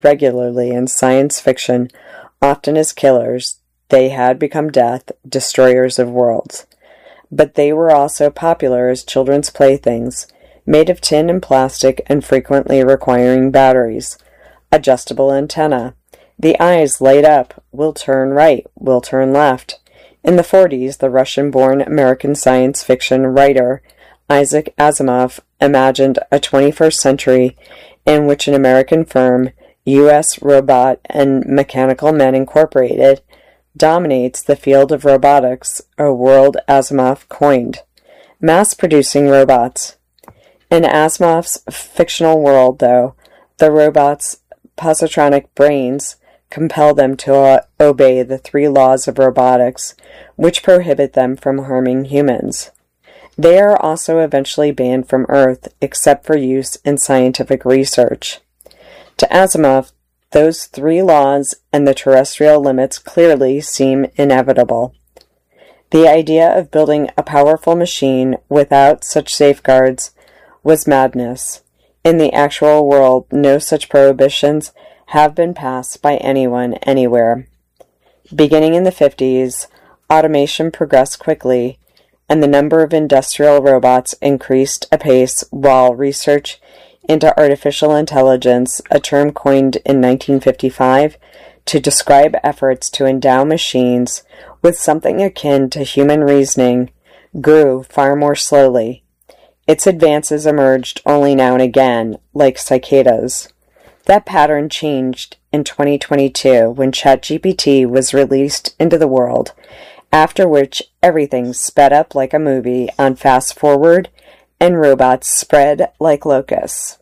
regularly in science fiction, often as killers. They had become death, destroyers of worlds. But they were also popular as children's playthings, made of tin and plastic and frequently requiring batteries. Adjustable antenna. The eyes light up, will turn right, will turn left. In the 40s, the Russian-born American science fiction writer Isaac Asimov imagined a 21st century in which an American firm, U.S. Robot and Mechanical Men Incorporated, dominates the field of robotics, a world Asimov coined. Mass-producing robots. In Asimov's fictional world, though, the robots' positronic brains compel them to obey the 3 laws of robotics, which prohibit them from harming humans. They are also eventually banned from Earth, except for use in scientific research. To Asimov, those 3 laws and the terrestrial limits clearly seem inevitable. The idea of building a powerful machine without such safeguards was madness. In the actual world, no such prohibitions have been passed by anyone anywhere. Beginning in the 50s, automation progressed quickly, and the number of industrial robots increased apace while research into artificial intelligence, a term coined in 1955 to describe efforts to endow machines with something akin to human reasoning, grew far more slowly. Its advances emerged only now and again, like cicadas. That pattern changed in 2022 when ChatGPT was released into the world, after which everything sped up like a movie on fast forward and robots spread like locusts.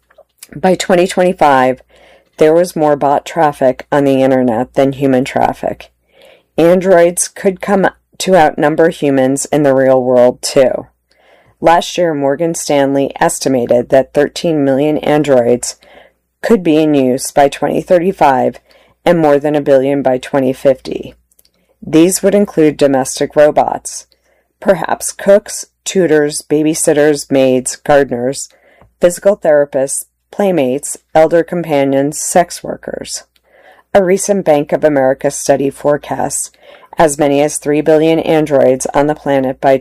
By 2025, there was more bot traffic on the internet than human traffic. Androids could come to outnumber humans in the real world, too. Last year, Morgan Stanley estimated that 13 million androids could be in use by 2035 and more than 1 billion by 2050. These would include domestic robots, perhaps cooks, tutors, babysitters, maids, gardeners, physical therapists, playmates, elder companions, sex workers. A recent Bank of America study forecasts as many as 3 billion androids on the planet by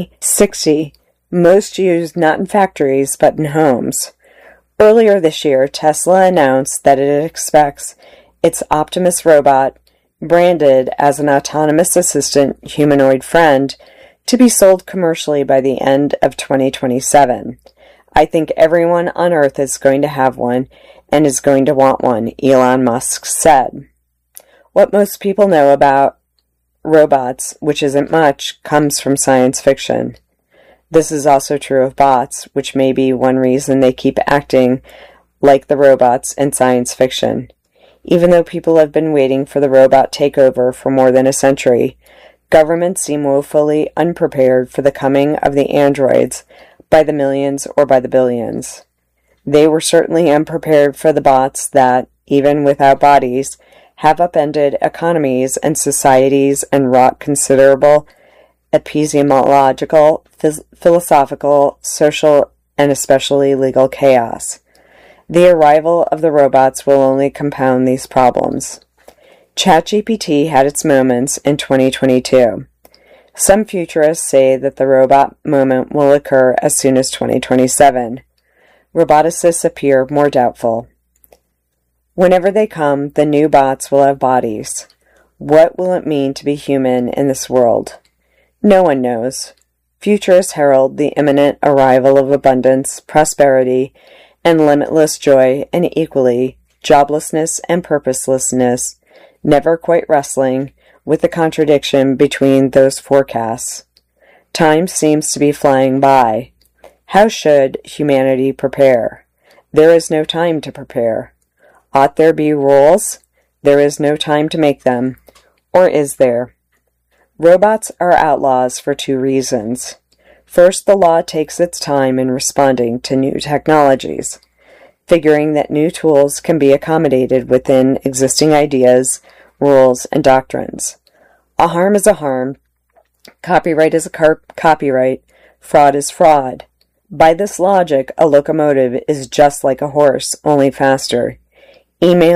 2060, most used not in factories but in homes. Earlier this year, Tesla announced that it expects its Optimus robot, branded as an autonomous assistant humanoid friend, to be sold commercially by the end of 2027. I think everyone on Earth is going to have one and is going to want one, Elon Musk said. What most people know about robots, which isn't much, comes from science fiction. This is also true of bots, which may be one reason they keep acting like the robots in science fiction. Even though people have been waiting for the robot takeover for more than a century, governments seem woefully unprepared for the coming of the androids by the millions or by the billions. They were certainly unprepared for the bots that, even without bodies, have upended economies and societies and wrought considerable epistemological, philosophical, social, and especially legal chaos. The arrival of the robots will only compound these problems. ChatGPT had its moments in 2022. Some futurists say that the robot moment will occur as soon as 2027. Roboticists appear more doubtful. Whenever they come, the new bots will have bodies. What will it mean to be human in this world? No one knows. Futurists herald the imminent arrival of abundance, prosperity, and limitless joy, and equally, joblessness and purposelessness, never quite wrestling with the contradiction between those forecasts. Time seems to be flying by. How should humanity prepare? There is no time to prepare. Ought there be rules? There is no time to make them. Or is there? Robots are outlaws for 2 reasons. First, the law takes its time in responding to new technologies, figuring that new tools can be accommodated within existing ideas, rules, and doctrines. A harm is a harm. Copyright is a copyright. Fraud is fraud. By this logic, a locomotive is just like a horse, only faster. Email